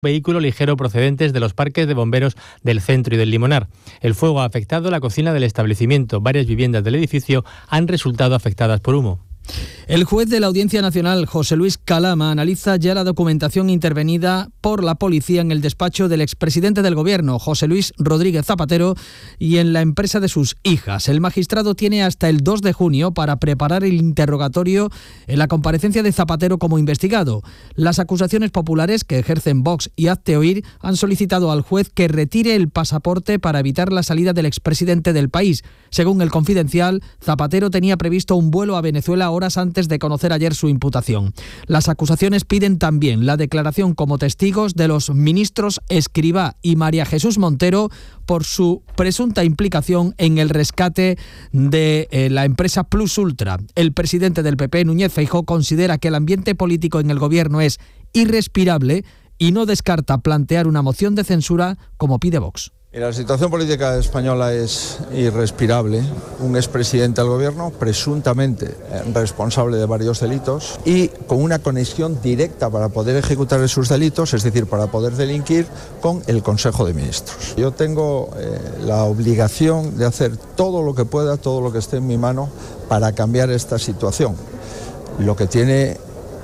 vehículo ligero procedentes de los parques de bomberos del centro y del Limonar. El fuego ha afectado la cocina del establecimiento. Varias viviendas del edificio han resultado afectadas por humo. El juez de la Audiencia Nacional, José Luis Calama, analiza ya la documentación intervenida por la policía en el despacho del expresidente del Gobierno, José Luis Rodríguez Zapatero, y en la empresa de sus hijas. El magistrado tiene hasta el 2 de junio para preparar el interrogatorio en la comparecencia de Zapatero como investigado. Las acusaciones populares que ejercen Vox y Hazte Oír han solicitado al juez que retire el pasaporte para evitar la salida del expresidente del país. Según el Confidencial, Zapatero tenía previsto un vuelo a Venezuela horas antes de conocer ayer su imputación. Las acusaciones piden también la declaración como testigos de los ministros Escrivá y María Jesús Montero por su presunta implicación en el rescate de la empresa Plus Ultra. El presidente del PP, Núñez Feijóo, considera que el ambiente político en el gobierno es irrespirable y no descarta plantear una moción de censura como pide Vox. La situación política española es irrespirable. Un expresidente del gobierno, presuntamente responsable de varios delitos y con una conexión directa para poder ejecutar esos delitos, es decir, para poder delinquir, con el Consejo de Ministros. Yo tengo la obligación de hacer todo lo que pueda, todo lo que esté en mi mano para cambiar esta situación. Lo que tiene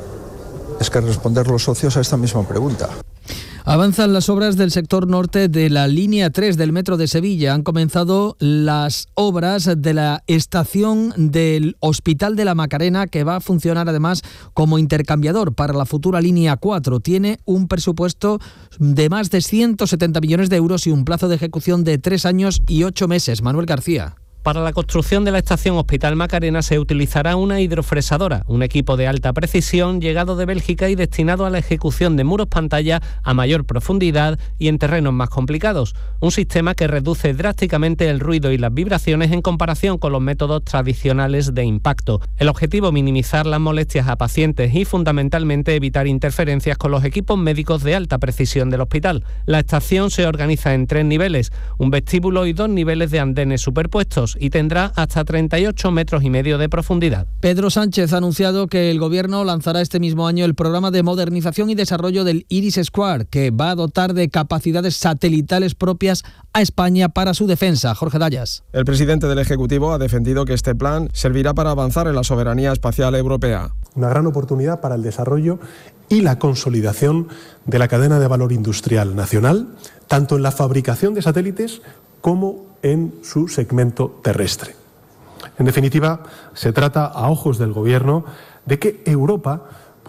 es que responder los socios a esta misma pregunta. Avanzan las obras del sector norte de la línea 3 del metro de Sevilla. Han comenzado las obras de la estación del Hospital de la Macarena, que va a funcionar además como intercambiador para la futura línea 4. Tiene un presupuesto de más de 170 millones de euros y un plazo de ejecución de 3 años y 8 meses. Manuel García. Para la construcción de la estación Hospital Macarena se utilizará una hidrofresadora, un equipo de alta precisión llegado de Bélgica y destinado a la ejecución de muros pantalla a mayor profundidad y en terrenos más complicados. Un sistema que reduce drásticamente el ruido y las vibraciones en comparación con los métodos tradicionales de impacto. El objetivo, minimizar las molestias a pacientes y fundamentalmente evitar interferencias con los equipos médicos de alta precisión del hospital. La estación se organiza en 3 niveles, un vestíbulo y 2 niveles de andenes superpuestos, y tendrá hasta 38 metros y medio de profundidad. Pedro Sánchez ha anunciado que el Gobierno lanzará este mismo año el programa de modernización y desarrollo del Iris Square, que va a dotar de capacidades satelitales propias a España para su defensa. Jorge Dayas. El presidente del Ejecutivo ha defendido que este plan servirá para avanzar en la soberanía espacial europea. Una gran oportunidad para el desarrollo y la consolidación de la cadena de valor industrial nacional, tanto en la fabricación de satélites como en su segmento terrestre. En definitiva, se trata, a ojos del Gobierno, de que Europa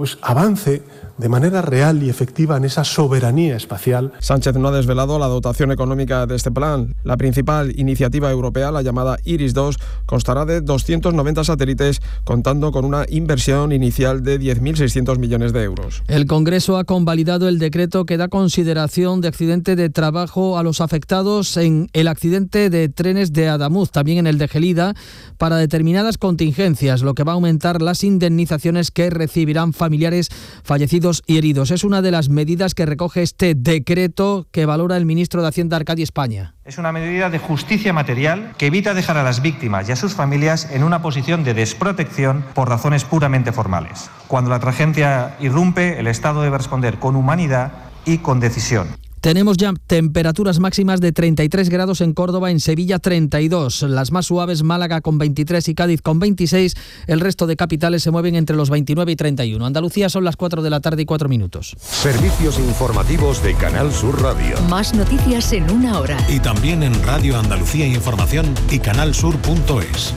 avance de manera real y efectiva en esa soberanía espacial. Sánchez no ha desvelado la dotación económica de este plan. La principal iniciativa europea, la llamada Iris 2, constará de 290 satélites, contando con una inversión inicial de 10.600 millones de euros. El Congreso ha convalidado el decreto que da consideración de accidente de trabajo a los afectados en el accidente de trenes de Adamuz, también en el de Gelida, para determinadas contingencias, lo que va a aumentar las indemnizaciones que recibirán familiares fallecidos y heridos. Es una de las medidas que recoge este decreto que valora el ministro de Hacienda, Arcadi España. Es una medida de justicia material que evita dejar a las víctimas y a sus familias en una posición de desprotección por razones puramente formales. Cuando la tragedia irrumpe, el Estado debe responder con humanidad y con decisión. Tenemos ya temperaturas máximas de 33 grados en Córdoba, en Sevilla 32, las más suaves Málaga con 23 y Cádiz con 26, el resto de capitales se mueven entre los 29 y 31. Andalucía son las 4 de la tarde y 4 minutos. Servicios informativos de Canal Sur Radio. Más noticias en una hora. Y también en Radio Andalucía Información y canalsur.es.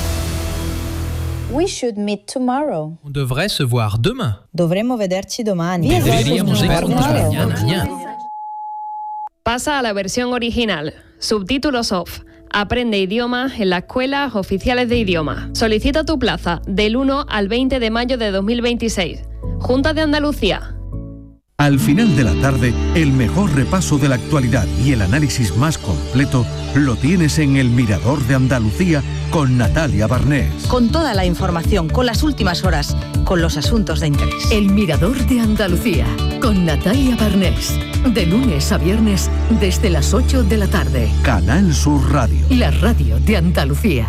We should meet tomorrow. On devrait se voir demain. Dovremmo vederci domani. Deberíamos vernos mañana. Pasa a la versión original. Subtítulos off. Aprende idiomas en las escuelas oficiales de idioma. Solicita tu plaza del 1 al 20 de mayo de 2026. Junta de Andalucía. Al final de la tarde, el mejor repaso de la actualidad y el análisis más completo lo tienes en El Mirador de Andalucía con Natalia Barnés. Con toda la información, con las últimas horas, con los asuntos de interés. El Mirador de Andalucía con Natalia Barnés. De lunes a viernes desde las 8 de la tarde. Canal Sur Radio. La radio de Andalucía.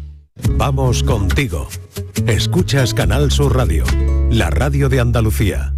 Vamos contigo. Escuchas Canal Sur Radio, la radio de Andalucía.